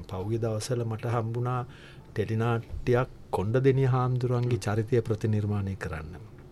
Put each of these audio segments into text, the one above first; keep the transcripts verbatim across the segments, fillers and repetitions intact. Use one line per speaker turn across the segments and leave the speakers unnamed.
පෞගේ දවසල මට හම්බුණා ටෙලිනාට්‍යයක් කොණ්ඩදෙනිය හාමුදුරුවන්ගේ චරිතය ප්‍රතිනිර්මාණය කරන්න.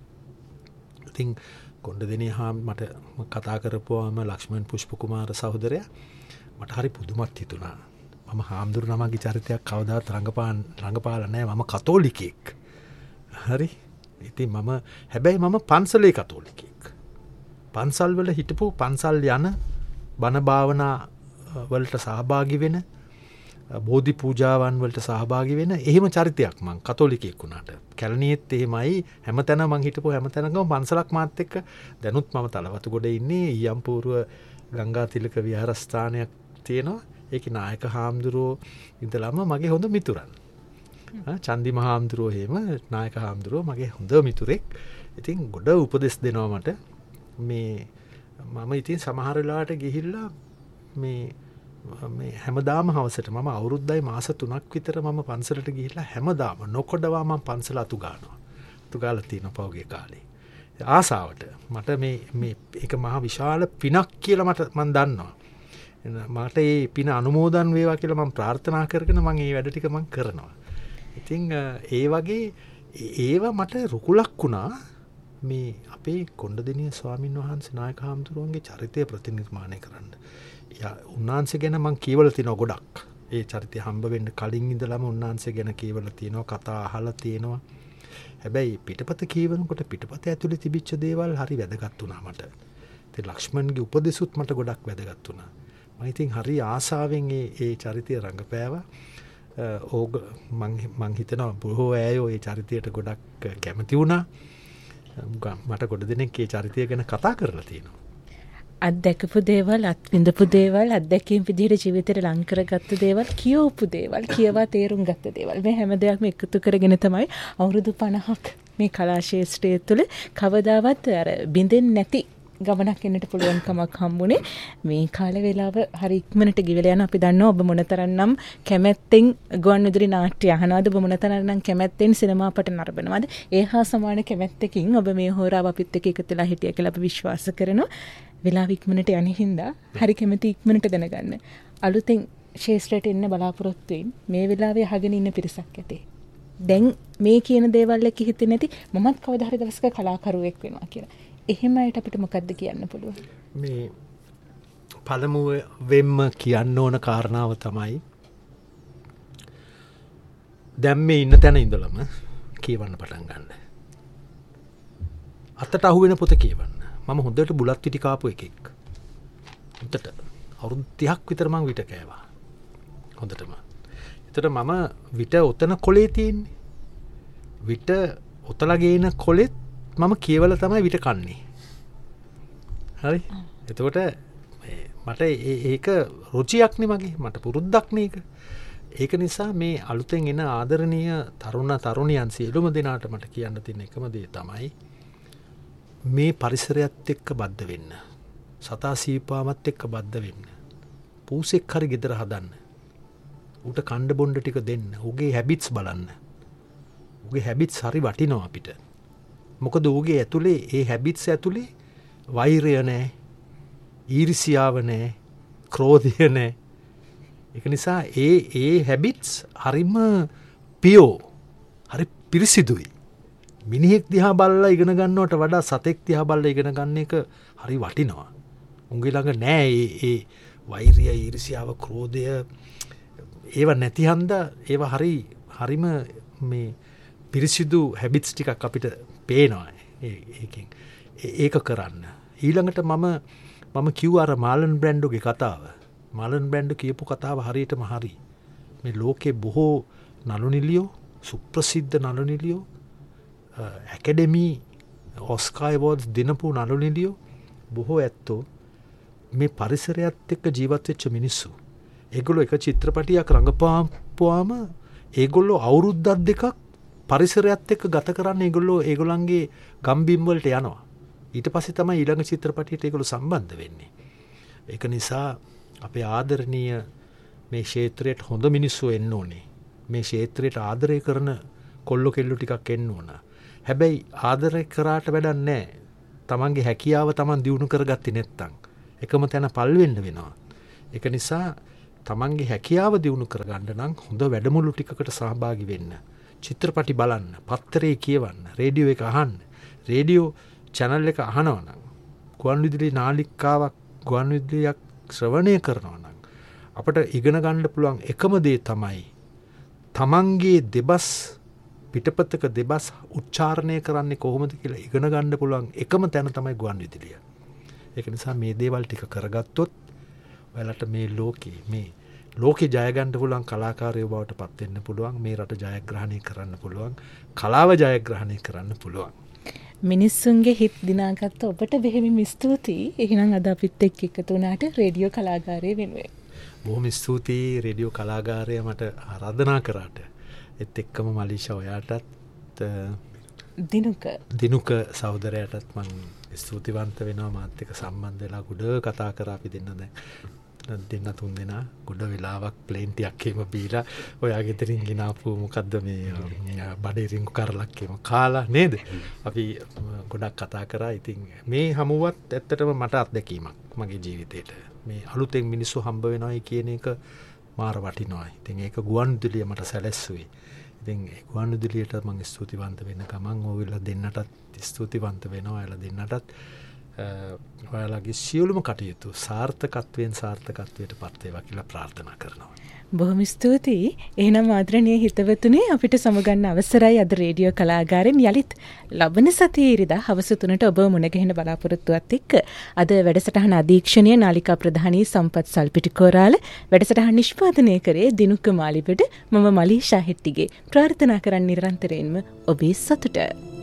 ඉතින් කොණ්ඩදෙනිය හාම් මට කතා කරපුවාම ලක්ෂ්මන් පුෂ්ප කුමාර සහෝදරයා මට හරි පුදුමත් හිතුණා. මම හාමුදුරු නමගේ චරිතයක් කවදාවත් රංගපාන රංගපාලා නැහැ. මම කතෝලිකයෙක්. හරි. ඉතින් මම හැබැයි මම පන්සලේ කතෝලිකයෙක්. පන්සල් වල හිටපු පන්සල් යන බණ භාවනා වලට සහභාගී වෙන බෝධි පූජාවන් වලට සහභාගී වෙන එහෙම චරිතයක් මං කතෝලිකයෙක් වුණාට. කැලණියෙත් එහෙමයි හැමතැන මං හිටපු හැමතැනකම පන්සලක් මාත් එක්ක දැනුත් මම තලවතු ගොඩේ ඉන්නේ ඊයම් පූර්ව ගංගා තිලක විහාරස්ථානයක් තියෙනවා. ඒකේ නායක හාමුදුරුවෝ ඉඳලාම මගේ හොඳ මිතුරන්. චන්දි මහාමුදුරුවෝ එහෙම නායක හාමුදුරුවෝ මගේ හොඳ මිතුරෙක්. ඉතින් ගොඩ උපදෙස් දෙනවා මට. මේ මම ඉතින් සමහර වෙලාවට ගිහිල්ලා මේ මේ හැමදාම හවසට මම අවුරුද්දයි මාස තුනක් විතර මම පන්සලට ගිහිල්ලා හැමදාම නොකොඩවා මම පන්සල අතු ගන්නවා. අතු ගාලා තියෙන පෞගේ කාලේ. ආසාවට මට මේ මේ ඒක මහා විශාල පිනක් කියලා මට මම දන්නවා. මට ඒ පින අනුමෝදන් වේවා කියලා මම ප්‍රාර්ථනා කරගෙන මම මේ වැඩ ටික මම කරනවා. ඉතින් ඒ වගේ ඒවා මට රුකුලක් වුණා මේ අපේ කොණ්ඩදෙනිය ස්වාමින් වහන්සේ නායක හාමුදුරුවන්ගේ චරිතය ප්‍රතිනිර්මාණය කරන්න. යා උන්වහන්සේ ගැන මම කියවලා තිනවා ගොඩක්. ඒ චරිතය හම්බ වෙන්න කලින් ඉඳලම උන්වහන්සේ ගැන කියවලා තිනවා, කතා අහලා තිනවා. හැබැයි පිටපත කියවනකොට පිටපත ඇතුලේ තිබිච්ච දේවල් හරි වැදගත් වුණා මට. ඉතින් ලක්ෂ්මන්ගේ උපදෙසුත් මට ගොඩක් වැදගත් වුණා. මම ඉතින් හරි ආසාවෙන් ඒ ඒ චරිතය රංගපෑවා. ඕග මං මං හිතනවා බොහෝ අයෝ ඒ චරිතයට ගොඩක් කැමති වුණා. මට ගොඩ දෙනෙක් ඒ චරිතය ගැන කතා කරලා තියෙනවා.
අත්දැකපු දේවල්, අත්විඳපු දේවල්, අත්දැකීම් විදිහට ජීවිතේට ලං කරගත්ත දේවල්, කියවපු දේවල්, කියවා තේරුම් ගත්ත දේවල්. මේ හැම දෙයක්ම එකතු කරගෙන තමයි අවුරුදු පනහක් මේ කලා ශාස්ත්‍රය තුළ කවදාවත් අර බින්දෙන්නේ නැති ගමනක් එන්නට පුළුවන්කමක් හම්බුනේ. මේ කාල වේලාව හරි ඉක්මනට ගෙවිලා යන අපි දන්නවා ඔබ මොනතරම්නම් කැමැත්තෙන් ගුවන්විදුලි නාට්‍ය අහනවාද, ඔබ මොනතරම්නම් කැමැත්තෙන් සිනමා පට නරඹනවාද. ඒ හා සමාන කැමැත්තකින් ඔබ මේ හොරාව අපිත් එක්ක එකතුලා හිටියා කියලා අපි විශ්වාස කරනවා. වෙලාව ඉක්මනට යන හින්දා හරි කැමැති ඉක්මනට දැනගන්න. අලුතෙන් ශාස්ත්‍රයට එන්න බලාපොරොත්තු වෙන මේ වෙලාවේ අහගෙන ඉන්න පිරිසක් ඇතේ. දැන් මේ කියන දේවල් එක්ක හිතෙන්නේ නැති මමත් කවදා හරි දවසක කලාකරුවෙක් වෙනවා කියලා. එහෙම අයට අපිට මොකද්ද කියන්න පුළුවන්?
මේ පළමුවෙන්ම කියන්න ඕන කාරණාව තමයි දැන් මේ ඉන්න තැන ඉඳලම කියවන්න පටන් ගන්න. අතට අහුවෙන පොත කියවන්න. මම හොඳට බුලත් පිටි කාපු එකෙක්. හොඳට අවුරුදු තිහක් විතර මම විට කෑවා. හොඳටම. ඒතර මම විට ඔතන කොලේ තියෙන්නේ. විට ඔතලා ගේන කොලෙත් මම කියවලා තමයි විට කන්නේ. හරි? එතකොට මට ඒක රුචියක් නේ මගේ. මට පුරුද්දක් නේ ඒක. ඒක නිසා මේ අලුතෙන් එන ආදරණීය තරුණ තරුණියන් සියලුම දෙනාට මට කියන්න තියෙන එකම දේ තමයි මේ පරිසරයත් එක්ක බද්ධ වෙන්න. සතා සීපාවත් එක්ක බද්ධ වෙන්න. පූසෙක් හරි ගෙදර හදන්න. ඌට කණ්ඩ බොණ්ඩ ටික දෙන්න. ඌගේ හැබිට්ස් බලන්න. ඌගේ හැබිට්ස් හරි වටිනවා අපිට. මොකද ඌගේ ඇතුලේ ඒ හැබිට්ස් ඇතුලේ වෛරය නැහැ, ඊර්ෂ්‍යාව නැහැ, ක්‍රෝධය නැහැ. ඒක නිසා ඒ ඒ හැබිට්ස් හරිම පියෝ, හරි පිරිසිදුයි. මිනිහෙක් දිහා බලලා ඉගෙන ගන්නවට වඩා සතෙක් දිහා බලලා ඉගෙන ගන්න එක හරි වටිනවා. උන්ගේ ළඟ නෑ ඒ ඒ වෛරය, ඊර්ෂ්‍යාව, ක්‍රෝධය ඒව නැති හන්දා ඒව හරි හරිම මේ පිරිසිදු හැබිට්ස් ටිකක් අපිට පේනවා ඒකෙන්. ඒක කරන්න. ඊළඟට මම මම කිව්වා අර මාලන් බ්‍රැන්ඩෝගේ කතාව. මාලන් බ්‍රැන්ඩෝ කියපු කතාව හරියටම හරි. මේ ලෝකේ බොහෝ නළු නිළියෝ, සුප්‍රසිද්ධ නළු නිළියෝ, ඇකඩමි ඔස්කා ඇවෝඩ්ස් දිනපු නළු නිළියෝ බොහෝ ඇත්තෝ මේ පරිසරයත් එක්ක ජීවත් වෙච්ච මිනිස්සු. ඒගොල්ලෝ එක චිත්‍රපටියක් රඟපාපුවාම ඒගොල්ලෝ අවුරුද්දක් දෙකක් පරිසරයත් එක්ක ගත කරන්න ඒගොල්ලෝ ඒගොල්ලන්ගේ ගම්බිම් වලට යනවා. ඊට පස්සේ තමයි ඊළඟ චිත්‍රපටියට ඒගොල්ලෝ සම්බන්ධ වෙන්නේ. ඒක නිසා අපේ ආදරණීය මේ ක්ෂේත්‍රයට හොඳ මිනිස්සු එන්න ඕනේ. මේ ක්ෂේත්‍රයට ආදරය කරන කොල්ලෝ කෙල්ලෝ ටිකක් එන්න ඕන. හැබැයි ආදරය කරාට වැඩක් නැහැ. තමන්ගේ හැකියාව තමන් දියුණු කරගත්තේ නැත්නම් එකම තැන පල් වෙන්න වෙනවා. ඒක නිසා තමන්ගේ හැකියාව දියුණු කරගන්න නම් හොඳ වැඩමුළු ටිකකට සහභාගී වෙන්න. චිත්‍රපටි බලන්න, පත්තරේ කියවන්න, රේඩියෝ එක අහන්න. රේඩියෝ channel එක අහනවා නම්, ගුවන්විදුලි නාලිකාවක් ගුවන්විදුලියක් ශ්‍රවණය කරනවා නම් අපට ඉගෙන ගන්න පුළුවන් එකම දේ තමයි තමන්ගේ දෙබස් පිටපතක දෙබස් උච්චාරණය කරන්නේ කොහොමද කියලා ඉගෙන ගන්න පුළුවන් එකම තැන තමයි ගුවන්විදුලිය. ඒක නිසා මේ දේවල් ටික කරගත්තොත් ඔයාලට මේ ලෝකේ මේ ලෝකේ ජය ගන්න පුළුවන් කලාකාරයෝ බවට පත් වෙන්න පුළුවන්. මේ රට ජයග්‍රහණය කරන්න පුළුවන්. කලාව ජයග්‍රහණය කරන්න පුළුවන්.
මිනිස්සුන්ගේ හිත් දිනාගත්ත ඔබට බෙහෙවින් ස්තුතියි. එහෙනම් අද අපිත් එක්ක එකතු වුණාට රේඩියෝ කලාගාරය වෙනුවෙන්.
බොහොම ස්තුතියි රේඩියෝ කලාගාරය මට ආරාධනා කරාට. ඒත් එක්කම මලීෂා ඔයාටත්
දිනුක
දිනුක සහෝදරයාටත් මම ස්තුතිවන්ත වෙනවා. මාත් එක්ක සම්බන්ධ වෙලා ගොඩ කතා කරා අපි දෙන්න දැන්. දෙන්න තුන් දෙනා ගොඩ වෙලාවක් ප්ලේන් ටිකක් එහෙම බීලා ඔයා ගෙදරින් ගෙනාපු මොකද්ද මේ බඩේ රින්ගු කරලක් එහෙම කාලා නේද? අපි ගොඩක් කතා කරා. ඉතින් මේ හමුවත් ඇත්තටම මට අත්දැකීමක් මගේ ජීවිතේට. මේ අලුතෙන් මිනිස්සු හම්බ වෙනවයි කියන එක මාර වටිනවා. ඉතින් ඒක ගුවන්විදුලිය මට සැලැස්සුවේ. ඉතින් ගුවන්විදුලියට මම ස්තුතිවන්ත වෙන්න ගමන් ඔයලා දෙන්නටත් ස්තුතිවන්ත වෙනවා. ඔයලා දෙන්නටත් ඔයාලගේ සියලුම කටයුතු සාර්ථකත්වයෙන් සාර්ථකත්වයට පත් වේවා කියලා ප්‍රාර්ථනා කරනවා.
බොහොම ස්තුතියි. එහෙනම් ආදරණීය හිතවතුනි අපිට සමගන්න අවසරයි අද රේඩියෝ කලාගාරයෙන් යලිත් ලබන සතියේ ඉරිදා හවස තුනට ඔබ මුණ ගැහෙන බලාපොරොත්තුවත් එක්ක අද වැඩසටහන අධීක්ෂණීය නාලිකා ප්‍රධානී සම්පත් සල්පිටිකෝරාල වැඩසටහන නිෂ්පාදනය කරේ දිනුක මාලිබඩ මම මලීෂා හෙට්ටිගේ ප්‍රාර්ථනා කරන් නිරන්තරයෙන්ම ඔබේ සතුට